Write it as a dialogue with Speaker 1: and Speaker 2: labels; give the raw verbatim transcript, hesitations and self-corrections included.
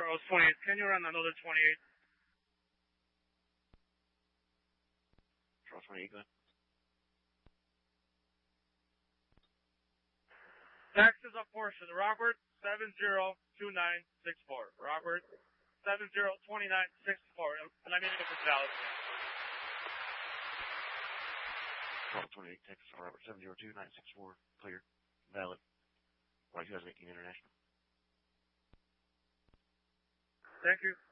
Speaker 1: Charles twenty-eight, can you run another twenty-eight?
Speaker 2: Charles twenty-eight, go ahead.
Speaker 1: Taxes of portion, Robert seven zero two nine six four. Robert seven zero two nine six four. And I need to get this valid.
Speaker 2: Charles twenty-eight, Texas, Robert seven zero two nine six four. Clear. Valid. Right, twenty eighteen International.
Speaker 1: Thank you.